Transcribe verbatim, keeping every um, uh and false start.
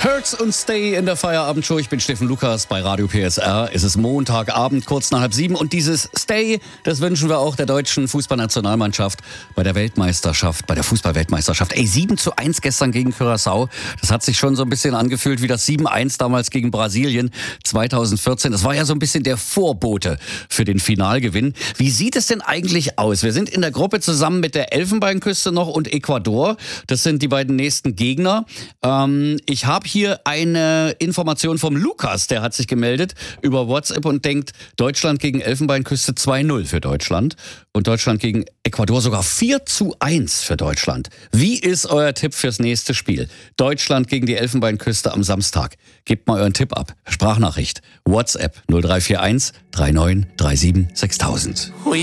Hurts und Stay in der Feierabendshow. Ich bin Steffen Lukas bei Radio P S R. Es ist Montagabend, kurz nach halb sieben. Und dieses Stay, das wünschen wir auch der deutschen Fußballnationalmannschaft bei der Weltmeisterschaft, bei der Fußballweltmeisterschaft. Ey, sieben zu eins gestern gegen Curaçao. Das hat sich schon so ein bisschen angefühlt wie das sieben eins damals gegen Brasilien zweitausendvierzehn. Das war ja so ein bisschen der Vorbote für den Finalgewinn. Wie sieht es denn eigentlich aus? Wir sind in der Gruppe zusammen mit der Elfenbeinküste noch und Ecuador. Das sind die beiden nächsten Gegner. Ähm, ich habe hier eine Information vom Lukas, der hat sich gemeldet über WhatsApp und denkt, Deutschland gegen Elfenbeinküste zwei null für Deutschland und Deutschland gegen Ecuador sogar vier zu eins für Deutschland. Wie ist euer Tipp fürs nächste Spiel? Deutschland gegen die Elfenbeinküste am Samstag. Gebt mal euren Tipp ab. Sprachnachricht. WhatsApp null drei vier eins drei neun drei sieben sechstausend.